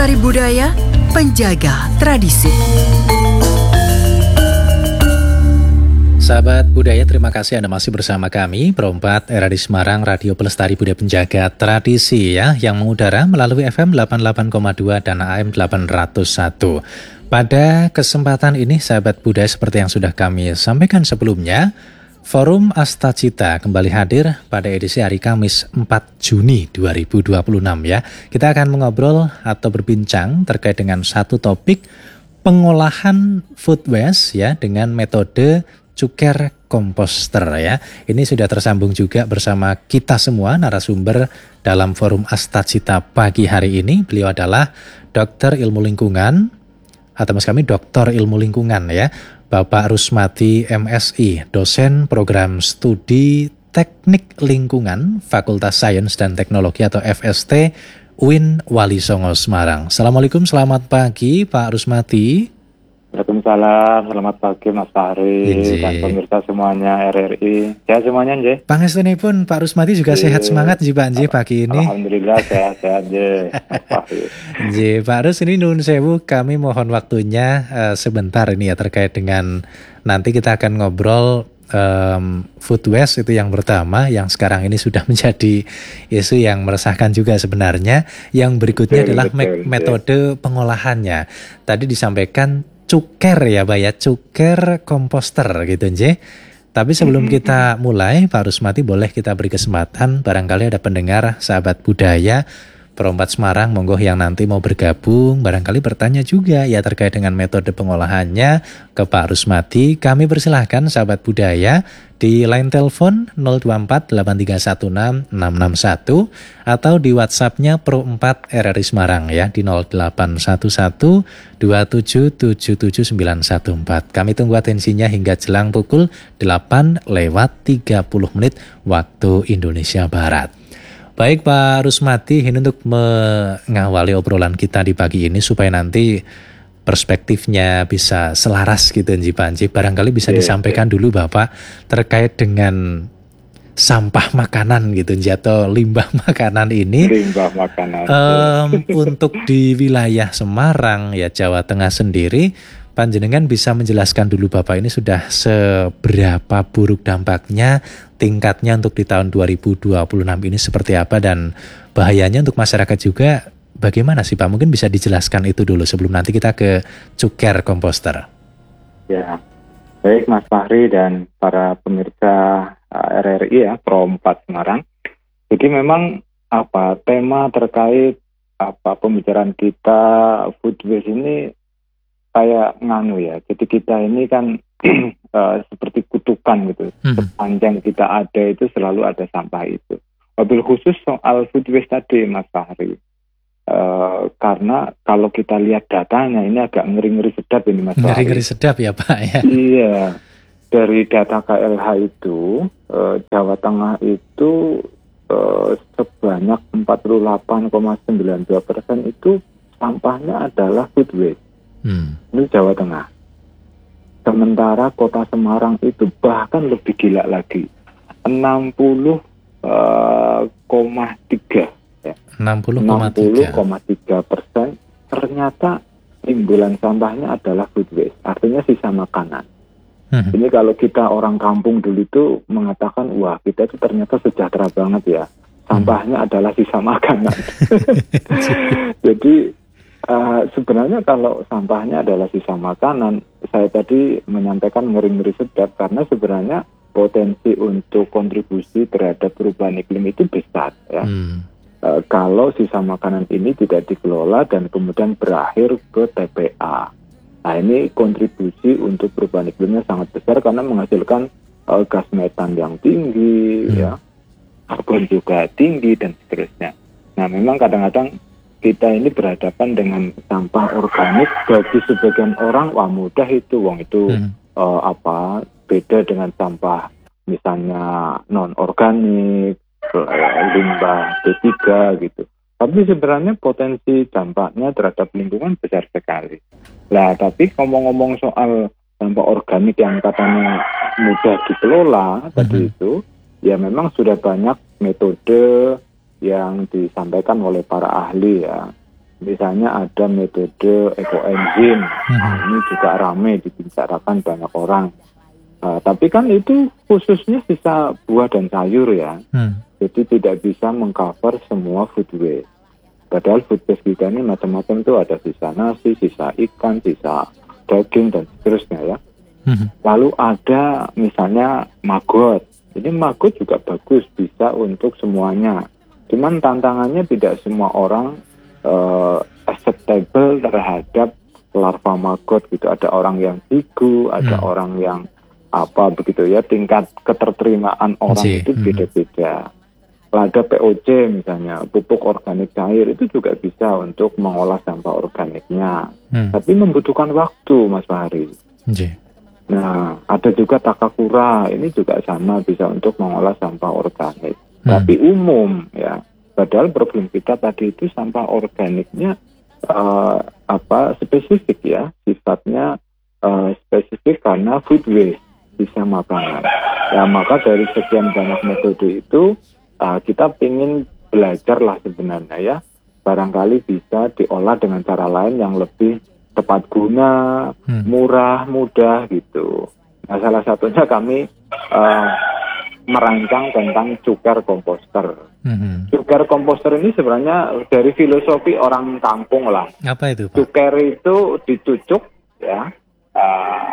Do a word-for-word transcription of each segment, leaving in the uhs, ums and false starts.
pelestari budaya, penjaga tradisi. Sahabat budaya, terima kasih Anda masih bersama kami, Pro empat R R I Semarang, Radio Pelestari Budaya Penjaga Tradisi ya, yang mengudara melalui F M delapan puluh delapan koma dua dan A M delapan nol satu. Pada kesempatan ini, sahabat budaya, seperti yang sudah kami sampaikan sebelumnya, Forum Astacita kembali hadir pada edisi hari Kamis empat Juni dua ribu dua puluh enam ya. Kita akan mengobrol atau berbincang terkait dengan satu topik, pengolahan food waste ya dengan metode cuker komposter ya. Ini sudah tersambung juga bersama kita semua narasumber dalam Forum Astacita pagi hari ini. Beliau adalah Doktor Ilmu Lingkungan atau mas kami Doktor Ilmu Lingkungan ya, Bapak Rusmati M Si, dosen program studi Teknik Lingkungan Fakultas Sains dan Teknologi atau F S T U I N Wali Songo Semarang. Assalamualaikum, selamat pagi Pak Rusmati. Waalaikumsalam, selamat pagi Mas Fahri dan pemirsa semuanya R R I. Sehat semuanya nggih. Pangestunipun Pak Rusmati juga Jee. Sehat semangat nggih Pak nggih pagi ini. Alhamdulillah sehat-sehat nggih. Nggih, Pak Rus, ini nuwun sewu, kami mohon waktunya uh, sebentar ini ya terkait dengan nanti kita akan ngobrol um, food waste itu yang pertama, yang sekarang ini sudah menjadi isu yang meresahkan juga sebenarnya. Yang berikutnya betul, adalah betul, me- metode ya. Pengolahannya. Tadi disampaikan cuker ya Pak ya, cuker komposter gitu nje. Tapi sebelum kita mulai, Pak Rusmati, boleh kita beri kesempatan, barangkali ada pendengar sahabat budaya Pro empat Semarang, monggo yang nanti mau bergabung, barangkali bertanya juga ya terkait dengan metode pengolahannya ke Pak Rusmati. Kami persilahkan sahabat budaya di line telepon nol dua empat delapan tiga satu enam enam enam satu atau di WhatsApp-nya Pro empat R R I Semarang ya di nol delapan satu satu dua tujuh tujuh tujuh sembilan satu empat. Kami tunggu atensinya hingga jelang pukul delapan lewat tiga puluh menit waktu Indonesia Barat. Baik Pak Rusmati, ini untuk mengawali obrolan kita di pagi ini supaya nanti perspektifnya bisa selaras gitu Nji Panji. Barangkali bisa yeah, disampaikan yeah. dulu Bapak terkait dengan sampah makanan gitu Nji, atau limbah makanan ini. Limbah makanan. Um, untuk di wilayah Semarang ya, Jawa Tengah sendiri, panjenengan bisa menjelaskan dulu Bapak ini sudah seberapa buruk dampaknya, tingkatnya untuk di tahun dua ribu dua puluh enam ini seperti apa, dan bahayanya untuk masyarakat juga bagaimana sih Pak? Mungkin bisa dijelaskan itu dulu sebelum nanti kita ke cuker komposter. Ya, baik Mas Fahri dan para pemirsa R R I ya, Pro empat Semarang. Jadi memang apa tema terkait apa pembicaraan kita food waste ini kayak nganu ya. Jadi kita ini kan uh, seperti kutukan gitu. Hmm. Sepanjang kita ada itu selalu ada sampah itu. Wabil khusus soal food waste tadi Mas Fahri. Uh, karena kalau kita lihat datanya ini agak ngeri-ngeri sedap ini Mas Fahri. Ngeri-ngeri sedap ya Pak ya. Iya. Dari data K L H itu uh, Jawa Tengah itu uh, sebanyak empat puluh delapan koma sembilan dua persen itu sampahnya adalah food waste. Hmm. Ini Jawa Tengah. Sementara kota Semarang itu bahkan lebih gila lagi, enam puluh koma tiga ya. enam puluh koma tiga persen ternyata timbulan sampahnya adalah food waste, artinya sisa makanan. Hmm. Ini kalau kita orang kampung dulu itu mengatakan, wah kita itu ternyata sejahtera banget ya, sampahnya hmm. adalah sisa makanan. Jadi Uh, sebenarnya kalau sampahnya adalah sisa makanan, saya tadi menyampaikan ngeri-ngeri sedap karena sebenarnya potensi untuk kontribusi terhadap perubahan iklim itu besar ya. Hmm. Uh, kalau sisa makanan ini tidak dikelola dan kemudian berakhir ke T P A. Nah ini kontribusi untuk perubahan iklimnya sangat besar karena menghasilkan uh, gas metan yang tinggi hmm. ya, karbon juga tinggi dan seterusnya. Nah memang kadang-kadang kita ini berhadapan dengan sampah organik, bagi sebagian orang wah mudah itu, wong itu hmm. uh, apa beda dengan sampah misalnya non organik, limbah B tiga gitu. Tapi sebenarnya potensi dampaknya terhadap lingkungan besar sekali. Lah tapi ngomong-ngomong soal sampah organik yang katanya mudah dikelola hmm. tadi itu, ya memang sudah banyak metode yang disampaikan oleh para ahli ya. Misalnya ada metode ekoenzim, nah, ini juga ramai dibicarakan banyak orang. Uh, tapi kan itu khususnya sisa buah dan sayur ya, hmm. jadi tidak bisa mengcover semua food waste. Padahal food waste kita ini macam-macam tuh, ada sisa nasi, sisa ikan, sisa daging dan seterusnya ya. Hmm. Lalu ada misalnya maggot. Ini maggot juga bagus, bisa untuk semuanya. Cuman tantangannya tidak semua orang uh, acceptable terhadap larva maggot gitu. Ada orang yang sigu, ada hmm. orang yang apa begitu ya, tingkat keterterimaan orang Ci. itu beda-beda. Ada P O C misalnya, pupuk organik cair, itu juga bisa untuk mengolah sampah organiknya. Hmm. Tapi membutuhkan waktu, Mas Fahri. Ci. Nah, ada juga Takakura, ini juga sama, bisa untuk mengolah sampah organik. Hmm. Tapi umum ya. Padahal problem kita tadi itu sampah organiknya uh, apa spesifik ya, sifatnya uh, spesifik karena food waste, sisa makanan. Ya, maka dari sekian banyak metode itu uh, kita ingin belajar lah sebenarnya ya, barangkali bisa diolah dengan cara lain yang lebih tepat guna, hmm. murah, mudah gitu. Nah, salah satunya kami uh, merancang tentang cukar komposter. Hmm. Cukar komposter ini sebenarnya dari filosofi orang kampung lah. Apa itu, Pak? Cukar itu dicucuk ya. Uh,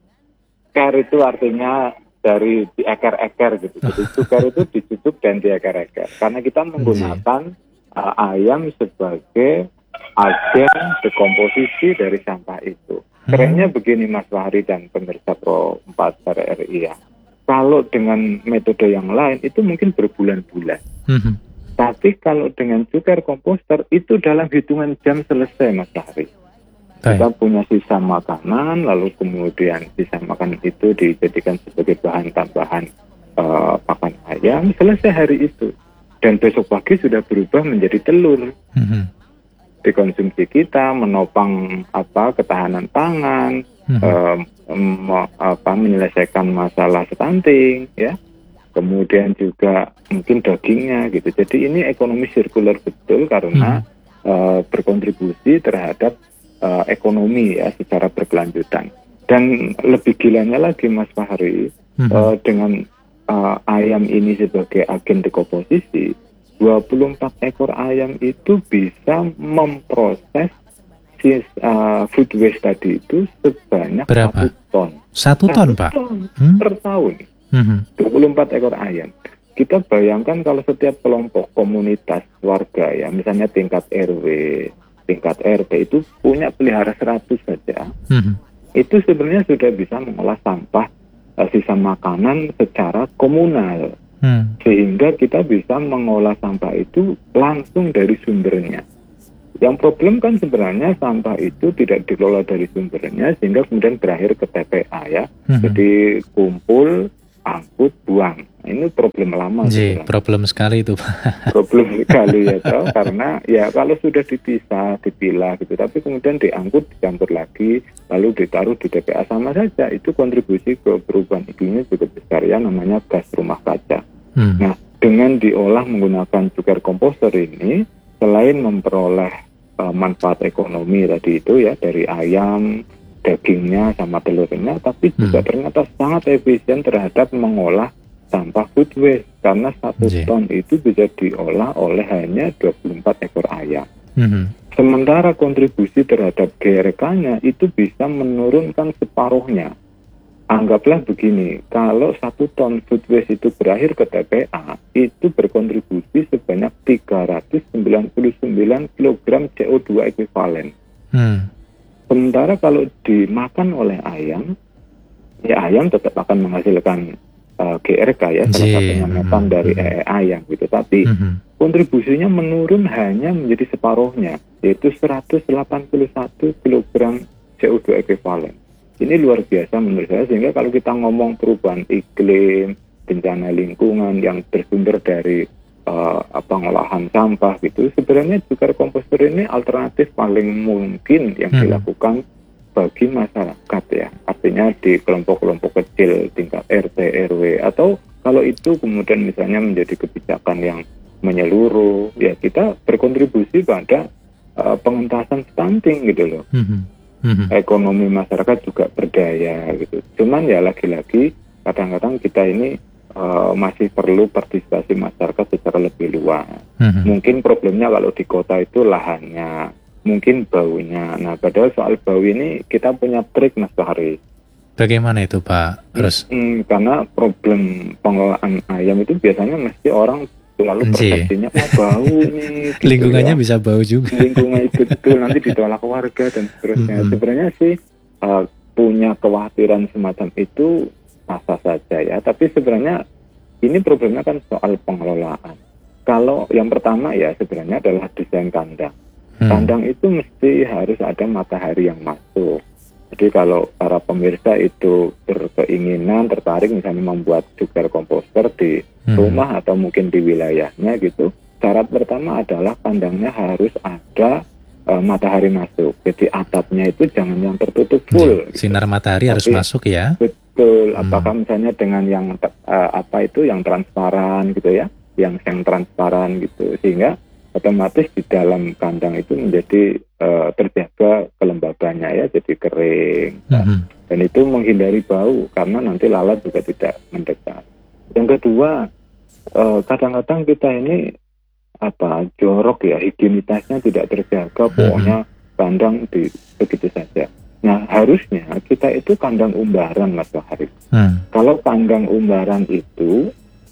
Care itu artinya dari dieker-eker gitu. Jadi cukar itu dicucuk dan dieker-eker. Karena kita menggunakan uh, ayam sebagai agen dekomposisi dari sampah itu. Kerennya begini Mas Fahri dan pemirsa Pro empat R R I ya. Kalau dengan metode yang lain itu mungkin berbulan-bulan. Mm-hmm. Tapi kalau dengan cukar komposter itu dalam hitungan jam selesai Mas Fahri. Kita punya sisa makanan, lalu kemudian sisa makanan itu dijadikan sebagai bahan tambahan uh, pakan ayam, selesai hari itu. Dan besok pagi sudah berubah menjadi telur. Mm-hmm. Dikonsumsi kita, menopang apa ketahanan pangan, mm-hmm. um, um, apa menyelesaikan masalah stunting, ya. Kemudian juga mungkin dagingnya gitu. Jadi ini ekonomi sirkular betul karena mm-hmm. uh, berkontribusi terhadap Uh, ekonomi ya secara berkelanjutan. Dan lebih gilanya lagi Mas Fahri, mm-hmm. uh, dengan uh, ayam ini sebagai agen dekomposisi, dua puluh empat ekor ayam itu bisa memproses si uh, food waste tadi itu sebanyak berapa? satu ton. Satu ton, Pak? Ton hmm? per tahun. Mm-hmm. dua puluh empat ekor ayam. Kita bayangkan kalau setiap kelompok komunitas warga ya, misalnya tingkat R W, tingkat R T itu punya pelihara seratus saja, hmm. itu sebenarnya sudah bisa mengolah sampah uh, sisa makanan secara komunal, hmm. sehingga kita bisa mengolah sampah itu langsung dari sumbernya. Yang problem kan sebenarnya sampah itu tidak dikelola dari sumbernya sehingga kemudian berakhir ke T P A ya, hmm. jadi kumpul, angkut, buang. Ini problem lama. Ji, problem sekali itu, Pak. Problem sekali ya, toh, karena ya kalau sudah dipisah, dipilah gitu, tapi kemudian diangkut, dicampur lagi, lalu ditaruh di T P A sama saja, itu kontribusi ke perubahan iklimnya cukup besar ya, namanya gas rumah kaca. Hmm. Nah, dengan diolah menggunakan cukar komposter ini, selain memperoleh uh, manfaat ekonomi tadi itu ya dari ayam, dagingnya sama telurnya, tapi juga hmm. ternyata sangat efisien terhadap mengolah sampah food waste karena satu yeah. ton itu bisa diolah oleh hanya dua puluh empat ekor ayam. Mm-hmm. Sementara kontribusi terhadap G R K-nya itu bisa menurunkan separuhnya. Anggaplah begini, kalau satu ton food waste itu berakhir ke T P A, itu berkontribusi sebanyak tiga ratus sembilan puluh sembilan kilogram C O dua ekuivalen. Mm. Sementara kalau dimakan oleh ayam, ya ayam tetap akan menghasilkan Uh, G R K ya, salah satunya metan dari mm-hmm. ayam gitu, tapi mm-hmm. kontribusinya menurun hanya menjadi separuhnya, yaitu seratus delapan puluh satu kilogram C O dua ekuivalen. Ini luar biasa menurut saya, sehingga kalau kita ngomong perubahan iklim, bencana lingkungan yang bersumber dari uh, apa ngolahan sampah gitu, sebenarnya cukar komposter ini alternatif paling mungkin yang mm-hmm. dilakukan bagi masyarakat ya, artinya di kelompok-kelompok kecil tingkat R T R W, atau kalau itu kemudian misalnya menjadi kebijakan yang menyeluruh ya, kita berkontribusi pada uh, pengentasan stunting gitu loh. Mhm. Mhm. Ekonomi masyarakat juga berdaya gitu. Cuman ya lagi-lagi kadang-kadang kita ini uh, masih perlu partisipasi masyarakat secara lebih luas. Mhm. Mungkin problemnya kalau di kota itu lahannya, mungkin baunya. Nah, padahal soal bau ini kita punya trik Mas Fahri. Bagaimana itu Pak Rus? Hmm, karena problem pengelolaan ayam itu biasanya mesti orang selalu Nji. persepsinya oh bau nih. Gitu Lingkungannya ya. bisa bau juga. Lingkungan itu betul nanti ditolak warga dan seterusnya. Mm-mm. Sebenarnya sih uh, punya kekhawatiran semacam itu sah saja ya. Tapi sebenarnya ini problemnya kan soal pengelolaan. Kalau yang pertama ya sebenarnya adalah desain kandang. Hmm. Kandang itu mesti harus ada matahari yang masuk. Jadi kalau para pemirsa itu berkeinginan, tertarik misalnya membuat duker komposter di Hmm. rumah atau mungkin di wilayahnya gitu, syarat pertama adalah kandangnya harus ada uh, matahari masuk. Jadi atapnya itu jangan yang tertutup full. Nji. Sinar matahari harus Tapi- masuk ya. Betul, Hmm. apakah misalnya dengan yang uh, apa itu yang transparan gitu ya, yang yang transparan gitu, sehingga otomatis di dalam kandang itu menjadi uh, terjaga kelembabannya ya, jadi kering. Mhm. Dan itu menghindari bau karena nanti lalat juga tidak mendekat. Yang kedua, uh, kadang-kadang kita ini apa jorok ya, higienitasnya tidak terjaga, pokoknya kandang di begitu saja. Nah harusnya kita itu kandang umbaran Mas Wahari. Hmm. Kalau kandang umbaran itu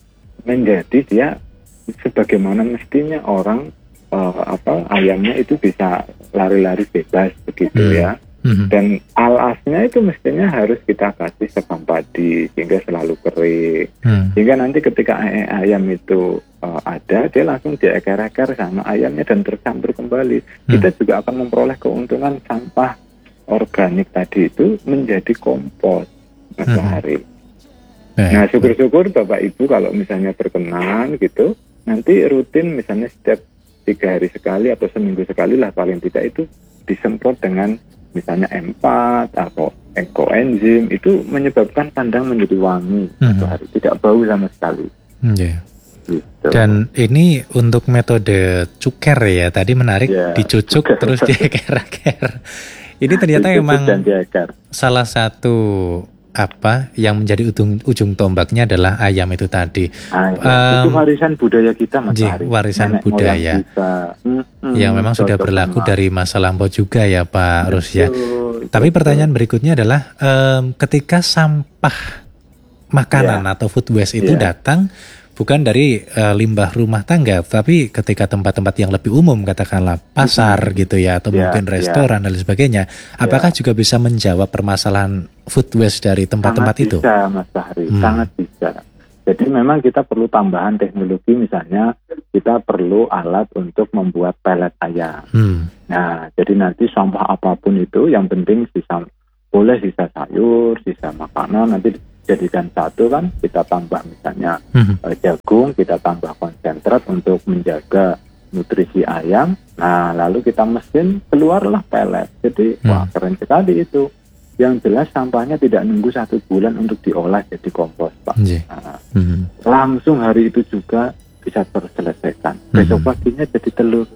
menjadi dia sebagaimana mestinya orang uh, apa ayamnya itu bisa lari-lari bebas begitu Hmm. ya. Mhm. Dan alasnya itu mestinya harus kita kasih sekam padi sehingga selalu kering. Hmm. Sehingga nanti ketika ay- ayam itu uh, ada, dia langsung dieker-eker sama ayamnya dan tercampur kembali. Hmm. Kita juga akan memperoleh keuntungan sampah organik tadi itu menjadi kompos Mas Hmm. Fahri. Baik. Nah syukur-syukur Bapak Ibu kalau misalnya berkenan gitu, nanti rutin misalnya setiap tiga hari sekali atau seminggu sekali lah paling tidak itu disemprot dengan misalnya M empat atau ekoenzim, itu menyebabkan kandang menjadi wangi Hmm. satu hari, tidak bau sama sekali. Nji. Gitu. Dan ini untuk metode cuker ya, tadi menarik, Ya, dicucuk cuker. terus dieker-eker. Ini ternyata Dicucuk memang dan diakar. salah satu apa yang menjadi ujung, ujung tombaknya adalah ayam itu tadi. Ah, ya. Um, itu warisan budaya kita Mas Ji, Fahri. warisan Nenek moyang budaya. kita. Mm-mm, Yang memang sudah cocok berlaku sama. dari masa lampau juga ya Pak Rus ya. Betul, Tapi betul. pertanyaan berikutnya adalah em, ketika sampah makanan atau food waste itu Ya. datang bukan dari eh, limbah rumah tangga, tapi ketika tempat-tempat yang lebih umum, katakanlah pasar gitu ya, atau Ya, mungkin ya. restoran dan lain sebagainya, apakah juga bisa menjawab permasalahan food waste dari tempat-tempat sangat itu? bisa Mas Fahri, Hmm. sangat bisa. Jadi memang kita perlu tambahan teknologi, misalnya kita perlu alat untuk membuat pelet ayam. Hmm. Nah, jadi nanti sampah apapun itu, yang penting sisa, boleh sisa sayur, sisa makanan, nanti dijadikan satu kan, kita tambah misalnya Hmm. eh, jagung, kita tambah konsentrat untuk menjaga nutrisi ayam. Nah, lalu kita mesin, keluarlah pelet. Jadi, Hmm. wah keren sekali itu. Yang jelas sampahnya tidak nunggu satu bulan untuk diolah jadi kompos, Pak. Nji. Nah, Hmm. langsung hari itu juga bisa terselesaikan. Besok paginya jadi telur.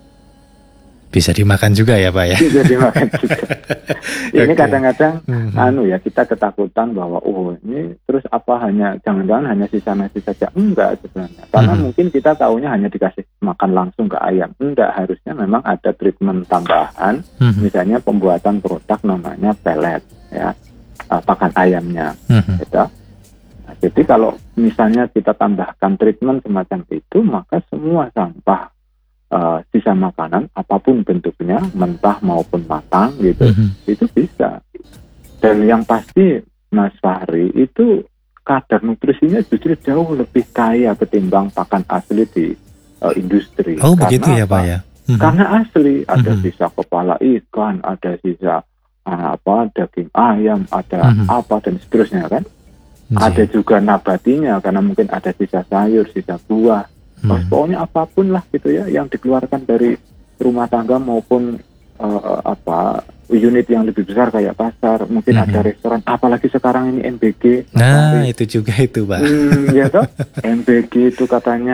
Bisa dimakan juga ya Pak ya? Bisa dimakan juga. Ini Oke. kadang-kadang Mhm. anu ya, kita ketakutan bahwa oh ini terus apa hanya jangan-jangan hanya sisa nasi saja. Enggak sebenarnya. Karena Mhm. mungkin kita taunya hanya dikasih makan langsung ke ayam. Enggak, harusnya memang ada treatment tambahan, Mhm. misalnya pembuatan produk namanya pelet ya. uh, pakan ayamnya Mhm. gitu. Nah, jadi kalau misalnya kita tambahkan treatment semacam itu, maka semua sampah uh, sisa makanan apapun bentuknya, mentah maupun matang gitu, Mhm. itu bisa. Dan yang pasti Mas Fahri, itu kadar nutrisinya justru jauh lebih kaya ketimbang pakan asli di uh, industri. Oh Karena begitu ya apa? Pak ya? Mhm. Karena asli, ada Mhm. sisa kepala ikan, ada sisa uh, apa daging ayam, ada Mhm. apa dan seterusnya kan. Nji. Ada juga nabatinya karena mungkin ada sisa sayur, sisa buah. Hmm. Terus pokoknya apapun lah gitu ya yang dikeluarkan dari rumah tangga maupun uh, apa unit yang lebih besar kayak pasar, mungkin Mhm. ada restoran, apalagi sekarang ini M B G. Nah itu juga itu Pak. Hmm, ya toh, M B G itu katanya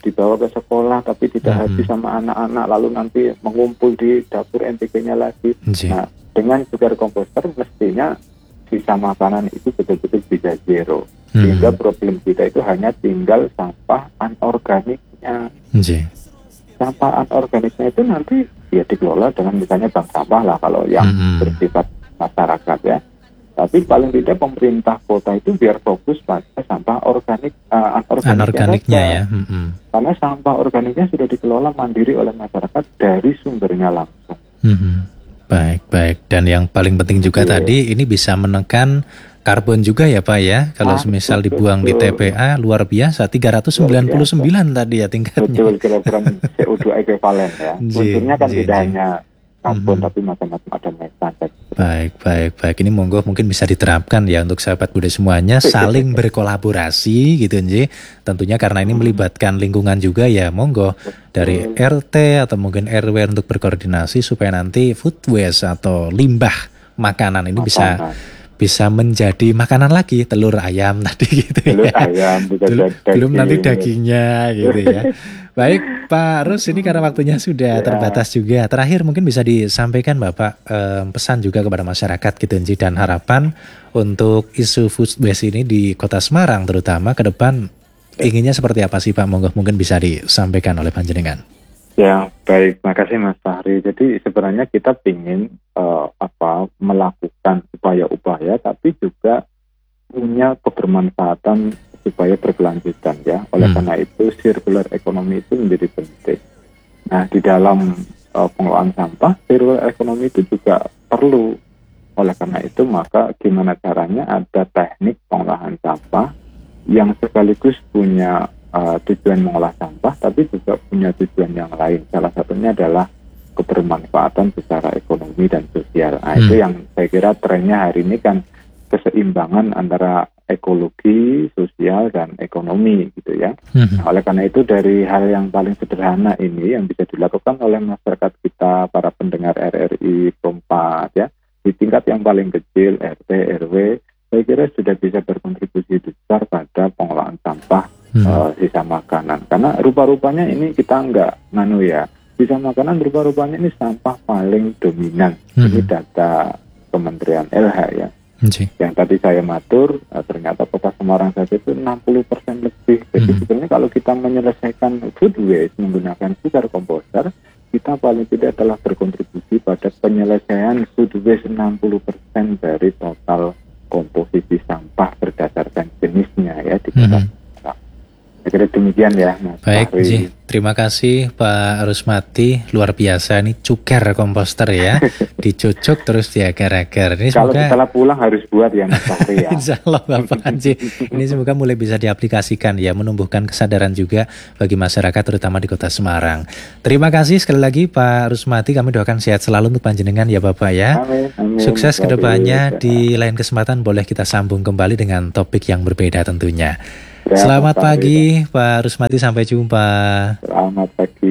dibawa ke sekolah tapi tidak Mm-hmm. habis sama anak-anak, lalu nanti mengumpul di dapur M P K-nya lagi. Nggih. Nah, dengan sugar komposter mestinya sisa makanan itu betul-betul bisa zero. Sehingga Hmm. problem kita itu hanya tinggal sampah anorganiknya. Nggih. Sampah anorganiknya itu nanti ya dikelola dengan misalnya bank sampah lah kalau yang Hmm. bersifat masyarakat ya. Tapi paling tidak pemerintah kota itu biar fokus pada sampah organik uh, anorganiknya, Anorganiknya saja. ya. Hmm. Karena sampah organiknya sudah dikelola mandiri oleh masyarakat dari sumbernya langsung. Hmm. Baik, baik. Dan yang paling penting juga Iya. tadi ini bisa menekan karbon juga ya Pak ya. Kalau Ah, misal betul, dibuang di T P A luar biasa tiga ratus sembilan puluh sembilan tadi ya tingkatnya. Betul, kilogram C O dua ekivalen ya. Ji, Unsurnya kan ji, tidak ji. hanya karbon Mhm. tapi macam-macam, ada metan dan Baik, baik, baik. Ini monggo mungkin bisa diterapkan ya untuk sahabat Buddha semuanya saling berkolaborasi gitu Nji. Tentunya karena ini melibatkan lingkungan juga ya monggo dari R T atau mungkin R W untuk berkoordinasi supaya nanti food waste atau limbah makanan ini bisa makanan. bisa menjadi makanan lagi, telur ayam tadi gitu Telur ya. ayam, bisa Belum, jadi belum nanti daging. dagingnya gitu ya. Baik Pak Rus, ini karena waktunya sudah Ya. terbatas juga. Terakhir mungkin bisa disampaikan Bapak eh, pesan juga kepada masyarakat gitu Nji, dan harapan untuk isu food waste ini di Kota Semarang terutama ke depan inginnya seperti apa sih Pak? Monggo mungkin bisa disampaikan oleh panjenengan. Ya, baik. Makasih Mas Fahri. Jadi sebenarnya kita ingin eh, apa melakukan upaya-upaya, tapi juga punya kebermanfaatan supaya berkelanjutan ya. Oleh Hmm. karena itu circular economy itu menjadi penting. Nah, di dalam eh, pengelolaan sampah, circular economy itu juga perlu. Oleh karena itu, maka gimana caranya ada teknik pengolahan sampah yang sekaligus punya Uh, tujuan mengolah sampah, tapi juga punya tujuan yang lain. Salah satunya adalah kebermanfaatan secara ekonomi dan sosial. Nah, Hmm. itu yang saya kira trennya hari ini kan keseimbangan antara ekologi, sosial, dan ekonomi gitu ya. Hmm. Nah, oleh karena itu dari hal yang paling sederhana ini yang bisa dilakukan oleh masyarakat kita, para pendengar R R I Kompas ya, di tingkat yang paling kecil, R T, R W, saya kira sudah bisa berkontribusi besar pada pengolahan sampah Hmm. Uh, sisa makanan. Karena rupa-rupanya ini kita nggak nganu ya, sisa makanan rupa-rupanya ini sampah paling dominan. Hmm. Ini data Kementerian L H ya. Nji. Yang tadi saya matur, uh, ternyata Kota Semarang saja itu enam puluh persen lebih. Jadi Hmm. sebenarnya kalau kita menyelesaikan food waste menggunakan sugar composter, kita paling tidak telah berkontribusi pada penyelesaian food waste enam puluh persen dari total komposisi sampah berdasarkan jenisnya ya di Kota. Hmm. Saya kira demikian ya Mas Baik, Fahri. Nji. Terima kasih Pak Rusmati, luar biasa ini cuker komposter ya, dicucuk terus diagar-agar. Ini Kalau semoga setelah pulang harus buat ya Mas Fahri ya. Insya Allah Bapak Nji, ini semoga mulai bisa diaplikasikan ya, menumbuhkan kesadaran juga bagi masyarakat terutama di Kota Semarang. Terima kasih sekali lagi Pak Rusmati, kami doakan sehat selalu untuk panjenengan ya Bapak ya. Amin, amin, Sukses Mas ke depannya, Fahri. di lain kesempatan boleh kita sambung kembali dengan topik yang berbeda tentunya. Ya, Selamat Mas Fahri. pagi Pak Rusmati, sampai jumpa. Selamat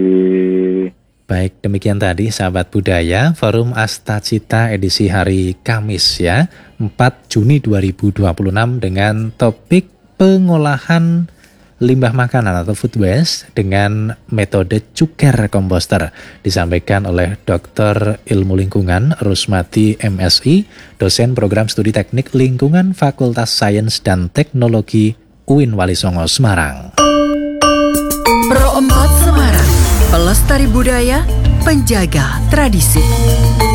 pagi. Baik, demikian tadi sahabat budaya Forum Asta Cita edisi hari Kamis ya, empat Juni dua ribu dua puluh enam dengan topik pengolahan limbah makanan atau food waste dengan metode cuker komposter, disampaikan oleh Doktor Ilmu Lingkungan Rusmati M Si, dosen program studi teknik lingkungan Fakultas Sains dan Teknologi U I N Walisongo Semarang. Pro empat Semarang, pelestari budaya, penjaga tradisi.